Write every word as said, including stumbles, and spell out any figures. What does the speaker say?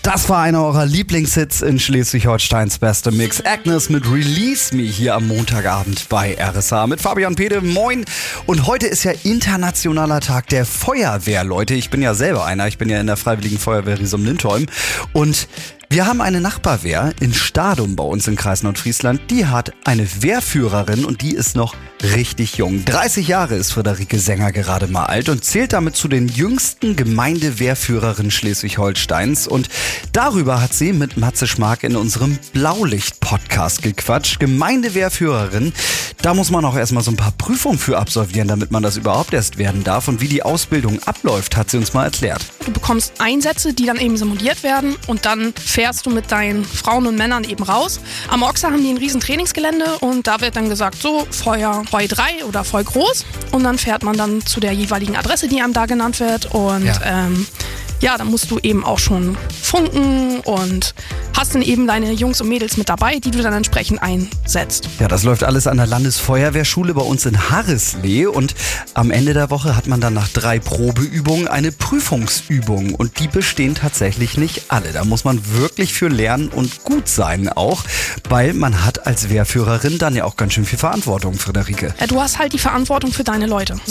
Das war einer eurer Lieblingshits in Schleswig-Holsteins beste Mix. Agnes mit Release Me hier am Montagabend bei R S A mit Fabian Pede. Moin. Und heute ist ja internationaler Tag der Feuerwehr, Leute. Ich bin ja selber einer. Ich bin ja in der Freiwilligen Feuerwehr Riesum-Lintheum. Und wir haben eine Nachbarwehr in Stadum bei uns im Kreis Nordfriesland. Die hat eine Wehrführerin und die ist noch richtig jung. dreißig Jahre ist Friederike Sänger gerade mal alt und zählt damit zu den jüngsten Gemeindewehrführerinnen Schleswig-Holsteins. Und darüber hat sie mit Matze Schmark in unserem Blaulicht-Podcast gequatscht. Gemeindewehrführerin, da muss man auch erstmal so ein paar Prüfungen für absolvieren, damit man das überhaupt erst werden darf. Und wie die Ausbildung abläuft, hat sie uns mal erklärt. Du bekommst Einsätze, die dann eben simuliert werden und dann fährst du mit deinen Frauen und Männern eben raus. Am Ochser haben die ein riesen Trainingsgelände und da wird dann gesagt, so Feuer Feu drei oder voll groß und dann fährt man dann zu der jeweiligen Adresse, die einem da genannt wird und ja, ähm, ja dann musst du eben auch schon funken und hast dann eben deine Jungs und Mädels mit dabei, die du dann entsprechend einsetzt. Ja, das läuft alles an der Landesfeuerwehrschule bei uns in Harrislee und am Ende der Woche hat man dann nach drei Probeübungen eine Prüfungsübung und die bestehen tatsächlich nicht alle. Da muss man wirklich für lernen und gut sein auch, weil man hat als Wehrführerin dann ja auch ganz schön viel Verantwortung, Friederike. Ja, du hast halt die Verantwortung für deine Leute.